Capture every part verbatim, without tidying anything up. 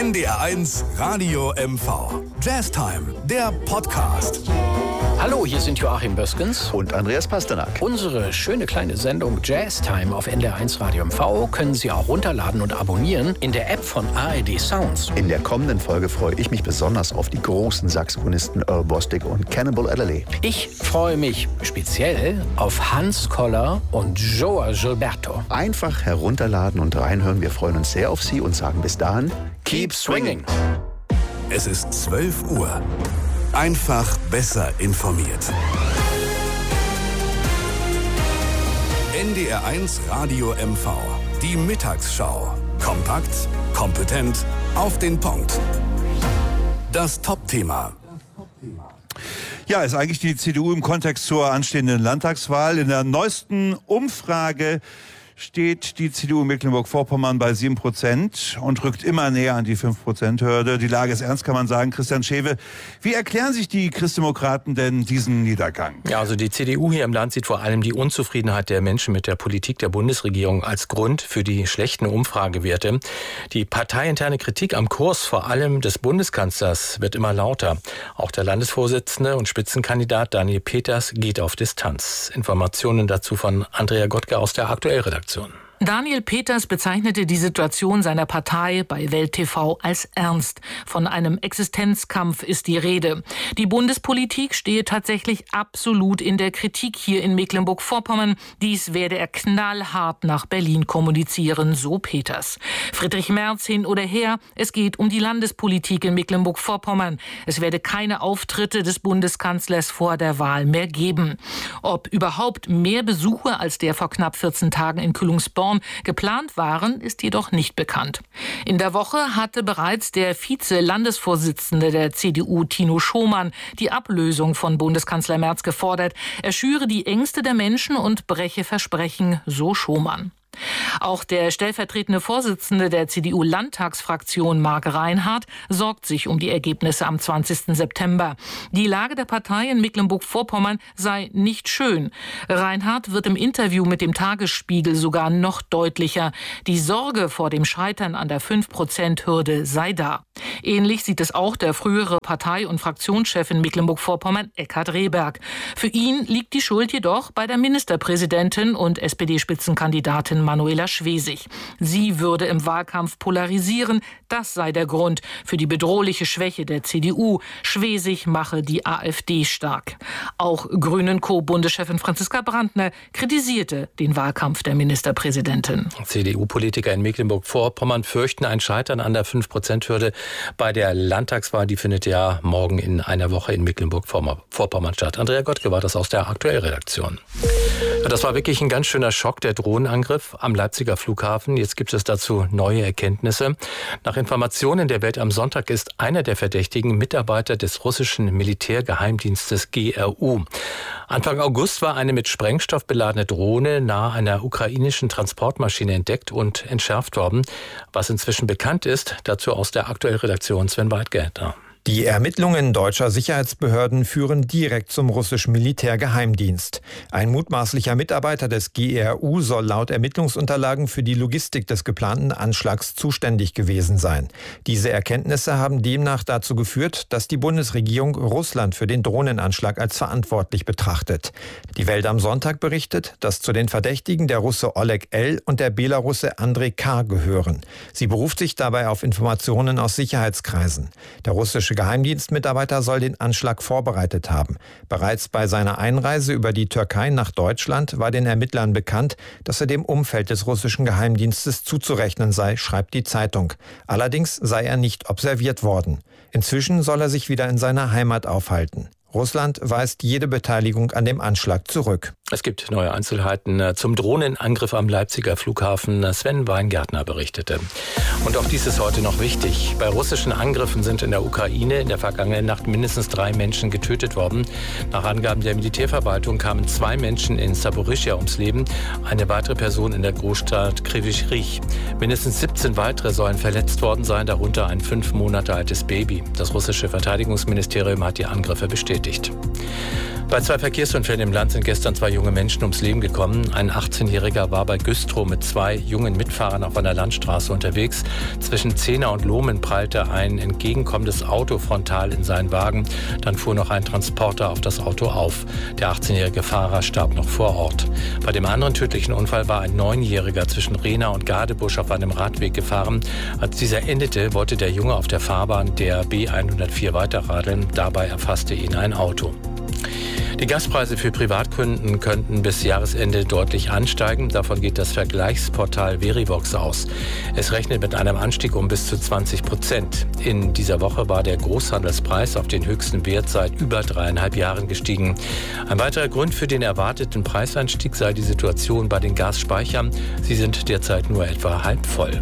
N D R eins Radio M V. Jazztime, der Podcast. Hallo, hier sind Joachim Böskens und Andreas Pasternak. Unsere schöne kleine Sendung Jazztime auf N D R eins Radio M V können Sie auch runterladen und abonnieren in der App von A R D Sounds. In der kommenden Folge freue ich mich besonders auf die großen Saxophonisten Earl Bostic und Cannibal Adderley. Ich freue mich speziell auf Hans Koller und Joao Gilberto. Einfach herunterladen und reinhören. Wir freuen uns sehr auf Sie und sagen bis dahin, keep swinging. Es ist zwölf Uhr. Einfach besser informiert. N D R eins Radio M V. Die Mittagsschau. Kompakt, kompetent, auf den Punkt. Das Top-Thema. Ja, ist eigentlich die C D U im Kontext zur anstehenden Landtagswahl. In der neuesten Umfrage steht die C D U in Mecklenburg-Vorpommern bei sieben Prozent und rückt immer näher an die fünf Prozent Hürde. Die Lage ist ernst, kann man sagen. Christian Schewe, wie erklären sich die Christdemokraten denn diesen Niedergang? Ja, also die C D U hier im Land sieht vor allem die Unzufriedenheit der Menschen mit der Politik der Bundesregierung als Grund für die schlechten Umfragewerte. Die parteiinterne Kritik am Kurs vor allem des Bundeskanzlers wird immer lauter. Auch der Landesvorsitzende und Spitzenkandidat Daniel Peters geht auf Distanz. Informationen dazu von Andrea Gottke aus der Aktuellredaktion. Daniel Peters bezeichnete die Situation seiner Partei bei Welt T V als ernst. Von einem Existenzkampf ist die Rede. Die Bundespolitik stehe tatsächlich absolut in der Kritik hier in Mecklenburg-Vorpommern. Dies werde er knallhart nach Berlin kommunizieren, so Peters. Friedrich Merz hin oder her, es geht um die Landespolitik in Mecklenburg-Vorpommern. Es werde keine Auftritte des Bundeskanzlers vor der Wahl mehr geben. Ob überhaupt mehr Besuche als der vor knapp vierzehn Tagen in Kühlungsborn geplant waren, ist jedoch nicht bekannt. In der Woche hatte bereits der Vize-Landesvorsitzende der C D U, Tino Schomann, die Ablösung von Bundeskanzler Merz gefordert. Er schüre die Ängste der Menschen und breche Versprechen, so Schomann. Auch der stellvertretende Vorsitzende der C D U-Landtagsfraktion, Marc Reinhardt, sorgt sich um die Ergebnisse am zwanzigsten September. Die Lage der Partei in Mecklenburg-Vorpommern sei nicht schön. Reinhardt wird im Interview mit dem Tagesspiegel sogar noch deutlicher. Die Sorge vor dem Scheitern an der fünf Prozent Hürde sei da. Ähnlich sieht es auch der frühere Partei- und Fraktionschef in Mecklenburg-Vorpommern, Eckhard Rehberg. Für ihn liegt die Schuld jedoch bei der Ministerpräsidentin und S P D-Spitzenkandidatin Manuela Schwesig. Sie würde im Wahlkampf polarisieren. Das sei der Grund für die bedrohliche Schwäche der C D U. Schwesig mache die AfD stark. Auch Grünen-Co-Bundeschefin Franziska Brandner kritisierte den Wahlkampf der Ministerpräsidentin. C D U-Politiker in Mecklenburg-Vorpommern fürchten ein Scheitern an der fünf Prozent Hürde bei der Landtagswahl. Die findet ja morgen in einer Woche in Mecklenburg-Vorpommern statt. Andrea Gottke war das aus der Aktuellredaktion. Das war wirklich ein ganz schöner Schock, der Drohnenangriff am Leipziger Flughafen. Jetzt gibt es dazu neue Erkenntnisse. Nach Informationen der Welt am Sonntag ist einer der Verdächtigen Mitarbeiter des russischen Militärgeheimdienstes G R U. Anfang August war eine mit Sprengstoff beladene Drohne nahe einer ukrainischen Transportmaschine entdeckt und entschärft worden. Was inzwischen bekannt ist, dazu aus der Aktuellredaktion Sven Weidgärtner. Die Ermittlungen deutscher Sicherheitsbehörden führen direkt zum russischen Militärgeheimdienst. Ein mutmaßlicher Mitarbeiter des G R U soll laut Ermittlungsunterlagen für die Logistik des geplanten Anschlags zuständig gewesen sein. Diese Erkenntnisse haben demnach dazu geführt, dass die Bundesregierung Russland für den Drohnenanschlag als verantwortlich betrachtet. Die Welt am Sonntag berichtet, dass zu den Verdächtigen der Russe Oleg L. und der Belarusse Andrei K. gehören. Sie beruft sich dabei auf Informationen aus Sicherheitskreisen. Der russische Geheimdienstmitarbeiter soll den Anschlag vorbereitet haben. Bereits bei seiner Einreise über die Türkei nach Deutschland war den Ermittlern bekannt, dass er dem Umfeld des russischen Geheimdienstes zuzurechnen sei, schreibt die Zeitung. Allerdings sei er nicht observiert worden. Inzwischen soll er sich wieder in seiner Heimat aufhalten. Russland weist jede Beteiligung an dem Anschlag zurück. Es gibt neue Einzelheiten zum Drohnenangriff am Leipziger Flughafen. Sven Weingärtner berichtete. Und auch dies ist heute noch wichtig. Bei russischen Angriffen sind in der Ukraine in der vergangenen Nacht mindestens drei Menschen getötet worden. Nach Angaben der Militärverwaltung kamen zwei Menschen in Saporischschja ums Leben, eine weitere Person in der Großstadt Kryvyi Rih. Mindestens siebzehn weitere sollen verletzt worden sein, darunter ein fünf Monate altes Baby. Das russische Verteidigungsministerium hat die Angriffe bestätigt. Bei zwei Verkehrsunfällen im Land sind gestern zwei junge Menschen ums Leben gekommen. Ein achtzehnjähriger war bei Güstrow mit zwei jungen Mitfahrern auf einer Landstraße unterwegs. Zwischen Zehna und Lohmen prallte ein entgegenkommendes Auto frontal in seinen Wagen. Dann fuhr noch ein Transporter auf das Auto auf. Der achtzehnjährige Fahrer starb noch vor Ort. Bei dem anderen tödlichen Unfall war ein Neunjähriger zwischen Rehna und Gadebusch auf einem Radweg gefahren. Als dieser endete, wollte der Junge auf der Fahrbahn der B hundertvier weiterradeln. Dabei erfasste ihn ein Auto. Die Gaspreise für Privatkunden könnten bis Jahresende deutlich ansteigen. Davon geht das Vergleichsportal Verivox aus. Es rechnet mit einem Anstieg um bis zu zwanzig Prozent. In dieser Woche war der Großhandelspreis auf den höchsten Wert seit über dreieinhalb Jahren gestiegen. Ein weiterer Grund für den erwarteten Preisanstieg sei die Situation bei den Gasspeichern. Sie sind derzeit nur etwa halb voll.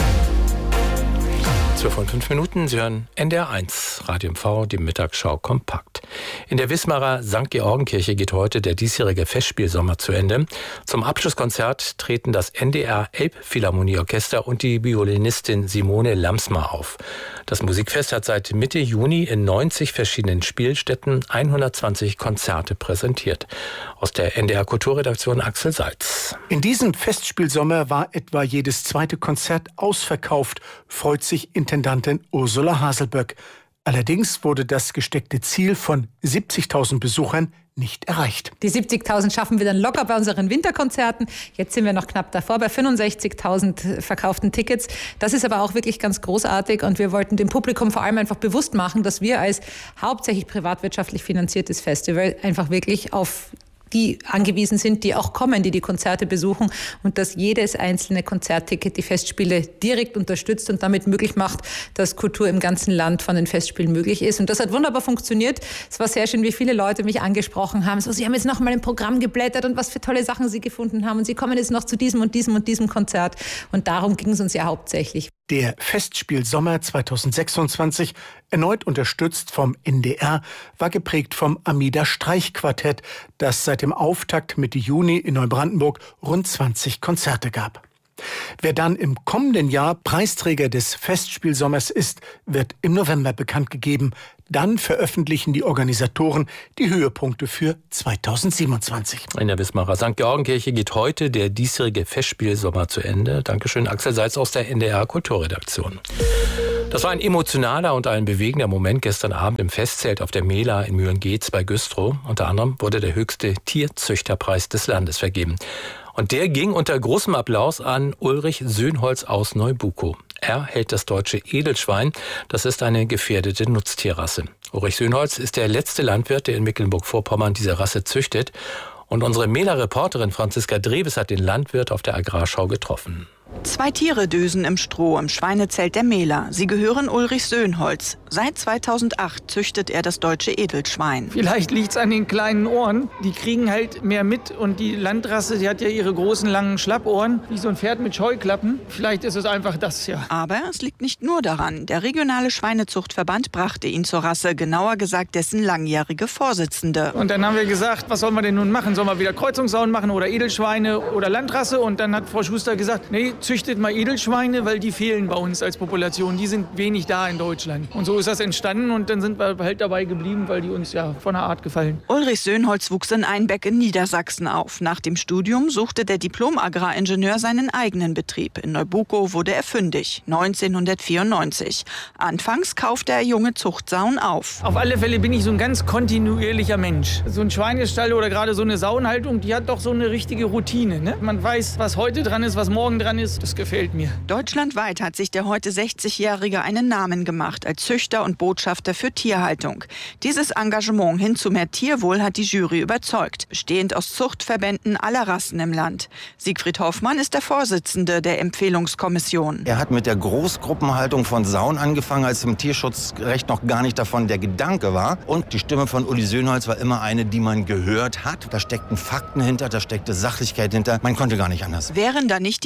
zwölf und fünf Minuten, Sie hören N D R eins, Radio M V, die Mittagsschau kompakt. In der Wismarer Sankt Georgenkirche geht heute der diesjährige Festspielsommer zu Ende. Zum Abschlusskonzert treten das N D R Elbphilharmonieorchester und die Violinistin Simone Lamsmar auf. Das Musikfest hat seit Mitte Juni in neunzig verschiedenen Spielstätten hundertzwanzig Konzerte präsentiert. Aus der N D R Kulturredaktion Axel Seitz. In diesem Festspielsommer war etwa jedes zweite Konzert ausverkauft, freut sich Intendantin Ursula Haselböck. Allerdings wurde das gesteckte Ziel von siebzigtausend Besuchern nicht erreicht. Die siebzigtausend schaffen wir dann locker bei unseren Winterkonzerten. Jetzt sind wir noch knapp davor bei fünfundsechzigtausend verkauften Tickets. Das ist aber auch wirklich ganz großartig und wir wollten dem Publikum vor allem einfach bewusst machen, dass wir als hauptsächlich privatwirtschaftlich finanziertes Festival einfach wirklich auf die angewiesen sind, die auch kommen, die die Konzerte besuchen und dass jedes einzelne Konzertticket die Festspiele direkt unterstützt und damit möglich macht, dass Kultur im ganzen Land von den Festspielen möglich ist. Und das hat wunderbar funktioniert. Es war sehr schön, wie viele Leute mich angesprochen haben. So, sie haben jetzt noch mal im Programm geblättert und was für tolle Sachen sie gefunden haben und sie kommen jetzt noch zu diesem und diesem und diesem Konzert. Und darum ging es uns ja hauptsächlich. Der Festspielsommer zweitausendsechsundzwanzig, erneut unterstützt vom N D R, war geprägt vom Amida Streichquartett, das seit dem Auftakt Mitte Juni in Neubrandenburg rund zwanzig Konzerte gab. Wer dann im kommenden Jahr Preisträger des Festspielsommers ist, wird im November bekannt gegeben. Dann veröffentlichen die Organisatoren die Höhepunkte für zweitausendsiebenundzwanzig. In der Wismarer Sankt Georgenkirche geht heute der diesjährige Festspielsommer zu Ende. Dankeschön, Axel Seitz aus der N D R Kulturredaktion. Das war ein emotionaler und ein bewegender Moment gestern Abend im Festzelt auf der Mela in Mühlengeetz bei Güstrow. Unter anderem wurde der höchste Tierzüchterpreis des Landes vergeben. Und der ging unter großem Applaus an Ulrich Söhnholz aus Neubukow. Er hält das deutsche Edelschwein. Das ist eine gefährdete Nutztierrasse. Ulrich Söhnholz ist der letzte Landwirt, der in Mecklenburg-Vorpommern diese Rasse züchtet. Und unsere Mela-Reporterin Franziska Dreves hat den Landwirt auf der Agrarschau getroffen. Zwei Tiere dösen im Stroh im Schweinezelt der Mela. Sie gehören Ulrich Söhnholz. Seit zweitausendacht züchtet er das deutsche Edelschwein. Vielleicht liegt's an den kleinen Ohren. Die kriegen halt mehr mit. Und die Landrasse, die hat ja ihre großen, langen Schlappohren, wie so ein Pferd mit Scheuklappen. Vielleicht ist es einfach das, ja. Aber es liegt nicht nur daran. Der regionale Schweinezuchtverband brachte ihn zur Rasse, genauer gesagt dessen langjährige Vorsitzende. Und dann haben wir gesagt, was sollen wir denn nun machen? Sollen wir wieder Kreuzungssauen machen oder Edelschweine oder Landrasse? Und dann hat Frau Schuster gesagt, nee, züchtet mal Edelschweine, weil die fehlen bei uns als Population. Die sind wenig da in Deutschland. Und so ist das entstanden und dann sind wir halt dabei geblieben, weil die uns ja von der Art gefallen. Ulrich Söhnholz wuchs in Einbeck in Niedersachsen auf. Nach dem Studium suchte der Diplom-Agraringenieur seinen eigenen Betrieb. In Neubukow wurde er fündig, neunzehnhundertvierundneunzig. Anfangs kaufte er junge Zuchtsauen auf. Auf alle Fälle bin ich so ein ganz kontinuierlicher Mensch. So ein Schweinestall oder gerade so eine Sauenhaltung, die hat doch so eine richtige Routine. Ne? Man weiß, was heute dran ist, was morgen dran ist. Das gefällt mir. Deutschlandweit hat sich der heute sechzigjährige einen Namen gemacht als Züchter und Botschafter für Tierhaltung. Dieses Engagement hin zu mehr Tierwohl hat die Jury überzeugt, bestehend aus Zuchtverbänden aller Rassen im Land. Siegfried Hoffmann ist der Vorsitzende der Empfehlungskommission. Er hat mit der Großgruppenhaltung von Sauen angefangen, als im Tierschutzrecht noch gar nicht davon der Gedanke war. Und die Stimme von Uli Söhnholz war immer eine, die man gehört hat. Da steckten Fakten hinter, da steckte Sachlichkeit hinter. Man konnte gar nicht anders. Wären da nicht die Wirtschaft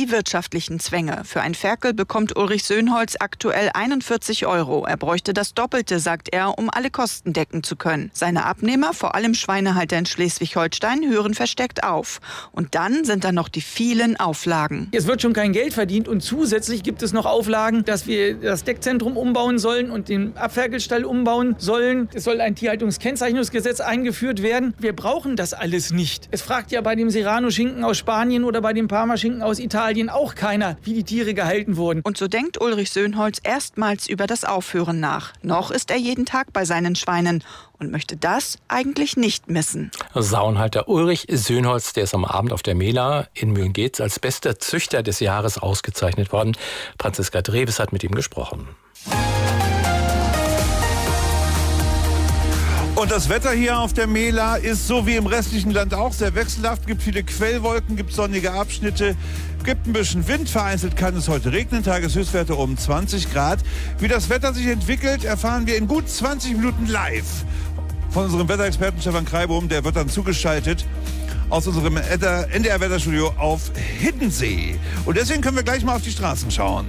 wirtschaftlichen Zwänge. Für ein Ferkel bekommt Ulrich Söhnholz aktuell einundvierzig Euro. Er bräuchte das Doppelte, sagt er, um alle Kosten decken zu können. Seine Abnehmer, vor allem Schweinehalter in Schleswig-Holstein, hören versteckt auf. Und dann sind da noch die vielen Auflagen. Es wird schon kein Geld verdient und zusätzlich gibt es noch Auflagen, dass wir das Deckzentrum umbauen sollen und den Abferkelstall umbauen sollen. Es soll ein Tierhaltungskennzeichnungsgesetz eingeführt werden. Wir brauchen das alles nicht. Es fragt ja bei dem Serrano-Schinken aus Spanien oder bei dem Parma-Schinken aus Italien auch keiner, wie die Tiere gehalten wurden. Und so denkt Ulrich Söhnholz erstmals über das Aufhören nach. Noch ist er jeden Tag bei seinen Schweinen und möchte das eigentlich nicht missen. Saunhalter Ulrich Söhnholz, der ist am Abend auf der Mela in Mühlengeetz als bester Züchter des Jahres ausgezeichnet worden. Franziska Dreves hat mit ihm gesprochen. Und das Wetter hier auf der Mela ist so wie im restlichen Land auch sehr wechselhaft. Gibt viele Quellwolken, gibt sonnige Abschnitte, gibt ein bisschen Wind. Vereinzelt kann es heute regnen. Tageshöchstwerte um zwanzig Grad. Wie das Wetter sich entwickelt, erfahren wir in gut zwanzig Minuten live von unserem Wetterexperten Stefan Kreibohm. Der wird dann zugeschaltet aus unserem N D R-Wetterstudio auf Hiddensee. Und deswegen können wir gleich mal auf die Straßen schauen.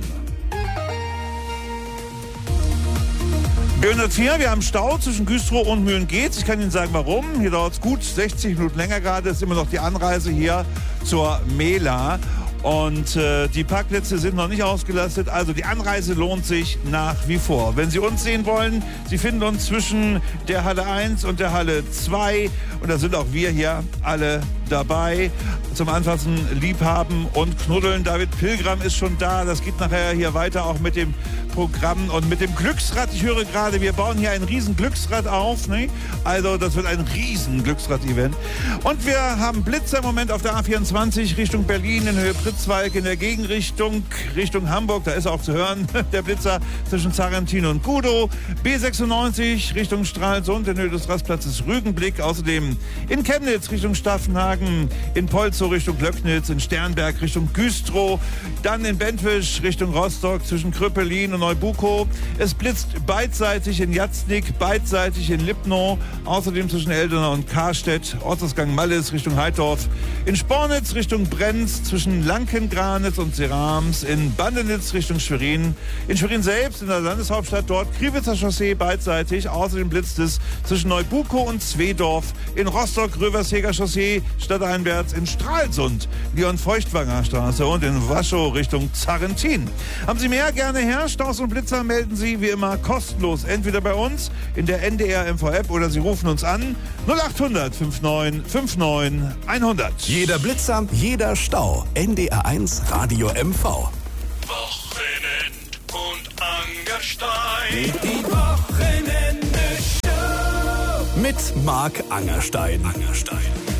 B hundertvier, wir haben Stau zwischen Güstrow und Mühlengeetz. Ich kann Ihnen sagen, warum. Hier dauert es gut sechzig Minuten länger gerade. Das ist immer noch die Anreise hier zur Mela. Und äh, die Parkplätze sind noch nicht ausgelastet. Also die Anreise lohnt sich nach wie vor. Wenn Sie uns sehen wollen, Sie finden uns zwischen der Halle eins und der Halle zwei. Und da sind auch wir hier alle dabei zum Anfassen, Liebhaben und Knuddeln. David Pilgram ist schon da. Das geht nachher hier weiter auch mit dem Programm und mit dem Glücksrad. Ich höre gerade, wir bauen hier ein riesen Glücksrad auf. Ne? Also das wird ein riesen Glücksrad-Event. Und wir haben Blitzer im Moment auf der A vierundzwanzig Richtung Berlin in Höhe Pritzwalk, in der Gegenrichtung Richtung Hamburg. Da ist auch zu hören der Blitzer zwischen Zarrentin und Kudow. B sechsundneunzig Richtung Stralsund in Höhe des Rastplatzes Rügenblick. Außerdem in Chemnitz Richtung Staffenhagen, in Polzow Richtung Löcknitz, in Sternberg Richtung Güstrow, dann in Bentwisch Richtung Rostock zwischen Kröpelin und Neubukow. Es blitzt beidseitig in Jatznik, beidseitig in Lipnow, außerdem zwischen Eldena und Karstedt, Ortsausgang Mallis Richtung Heidorf, in Spornitz Richtung Brenz, zwischen Lankengranitz und Serams, in Bandenitz Richtung Schwerin, in Schwerin selbst, in der Landeshauptstadt dort, Kriwitzer Chaussee beidseitig, außerdem blitzt es zwischen Neubukow und Zwedorf, in Rostock Röversheger Chaussee, stadteinwärts in Stralsund, Leon-Feuchtwanger Straße und in Waschow Richtung Zarrentin. Haben Sie mehr? Gerne her. Staus und Blitzer melden Sie wie immer kostenlos, entweder bei uns in der N D R M V-App oder Sie rufen uns an null acht hundert neunundfünfzig neunundfünfzig hundert. Jeder Blitzer, jeder Stau. N D R eins Radio M V. Wochenend und Angerstein. Die Wochenende-Show. Mit Marc Angerstein. Angerstein.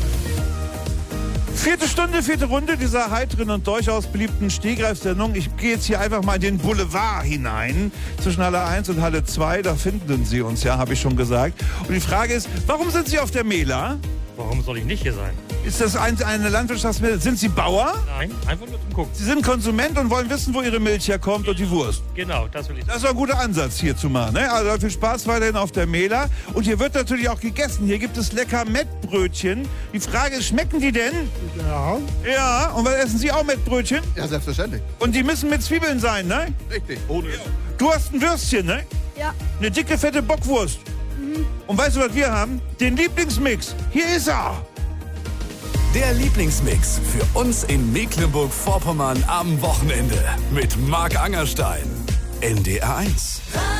Vierte Stunde, vierte Runde dieser heiteren und durchaus beliebten Stehgreifsendung. Ich gehe jetzt hier einfach mal in den Boulevard hinein, zwischen Halle eins und Halle zwei. Da finden Sie uns ja, habe ich schon gesagt. Und die Frage ist, warum sind Sie auf der Mela? Warum soll ich nicht hier sein? Ist das ein, eine Landwirtschaftsmela? Sind Sie Bauer? Nein, einfach nur zum Gucken. Sie sind Konsument und wollen wissen, wo Ihre Milch herkommt und die Wurst. Genau, das will ich. Das ist ein guter Ansatz hier zu machen. Ne? Also viel Spaß weiterhin auf der Mela. Und hier wird natürlich auch gegessen. Hier gibt es lecker Mettbrötchen. Die Frage ist, schmecken die denn? Ja. Ja, und was essen Sie auch Mettbrötchen? Ja, selbstverständlich. Und die müssen mit Zwiebeln sein, ne? Richtig, ohne. Ja. Du hast ein Würstchen, ne? Ja. Eine dicke, fette Bockwurst. Mhm. Und weißt du, was wir haben? Den Lieblingsmix. Hier ist er. Der Lieblingsmix für uns in Mecklenburg-Vorpommern am Wochenende mit Marc Angerstein. N D R eins.